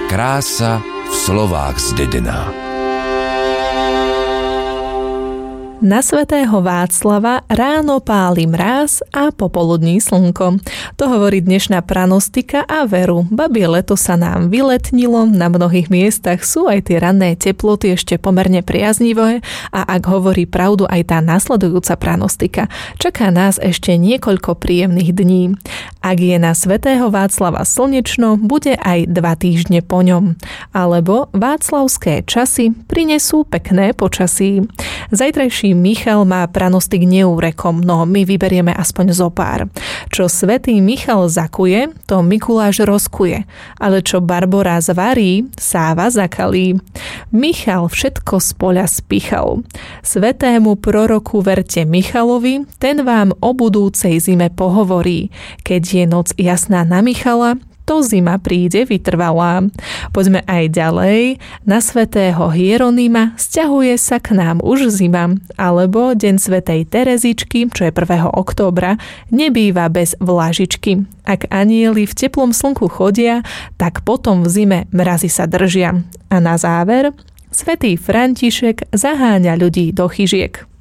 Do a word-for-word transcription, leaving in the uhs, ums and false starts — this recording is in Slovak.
Krása v slovách zdedená. Na svätého Václava ráno páli mráz a popoludní slnko. To hovorí dnešná pranostika a veru. Babie leto sa nám vyletnilo, na mnohých miestach sú aj tie ranné teploty ešte pomerne priaznivé a ak hovorí pravdu aj tá nasledujúca pranostika, čaká nás ešte niekoľko príjemných dní. Ak je na svätého Václava slnečno, bude aj dva týždne po ňom. Alebo václavské časy prinesú pekné počasí. Zajtrajší Michal má pranostik neúrekom, no my vyberieme aspoň zo pár. Čo svätý Michal zakuje, to Mikuláš rozkuje, ale čo Barbora zvarí, Sáva zakalí. Michal všetko z poľa spichal. Svätému proroku verte Michalovi, ten vám o budúcej zime pohovorí. Keď je noc jasná na Michala, to zima príde vytrvalá. Poďme aj ďalej. Na svätého Hieronyma sťahuje sa k nám už zima, alebo deň svätej Terezičky, čo je prvého októbra, nebýva bez vlážičky. Ak anjeli v teplom slnku chodia, tak potom v zime mrazy sa držia. A na záver, svätý František zaháňa ľudí do chyžiek.